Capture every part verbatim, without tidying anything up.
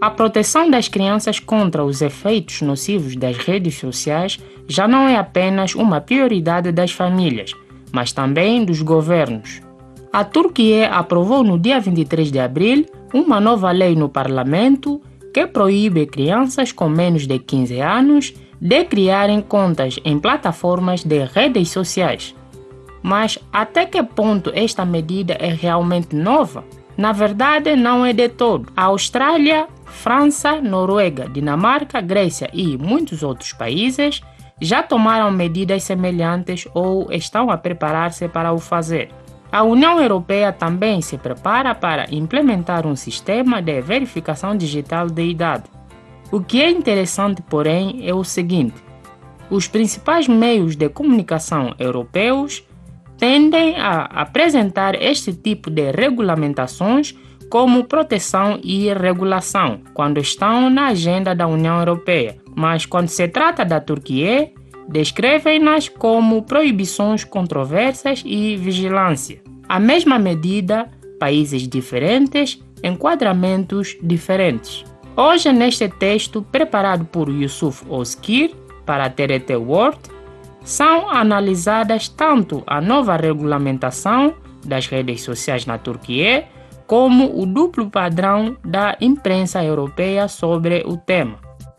A proteção das crianças contra os efeitos nocivos das redes sociais já não é apenas uma prioridade das famílias, mas também dos governos. A Turquia aprovou no dia vinte e três de abril uma nova lei no parlamento que proíbe crianças com menos de quinze anos de criarem contas em plataformas de redes sociais. Mas até que ponto esta medida é realmente nova? Na verdade, não é de todo. A Austrália, França, Noruega, Dinamarca, Grécia e muitos outros países já tomaram medidas semelhantes ou estão a preparar-se para o fazer. A União Europeia também se prepara para implementar um sistema de verificação digital de idade. O que é interessante, porém, é o seguinte: os principais meios de comunicação europeus tendem a apresentar este tipo de regulamentações como proteção e regulação quando estão na agenda da União Europeia, mas quando se trata da Turquia, descrevem-nas como proibições controversas e vigilância. A mesma medida, países diferentes, enquadramentos diferentes. Hoje, neste texto preparado por Yusuf Özkir para a T R T World, são analisadas tanto a nova regulamentação das redes sociais na Turquia, como o duplo padrão da imprensa europeia sobre o tema.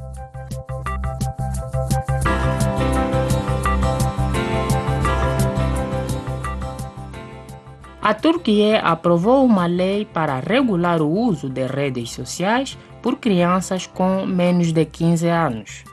A Turquia aprovou uma lei para regular o uso de redes sociais por crianças com menos de quinze anos.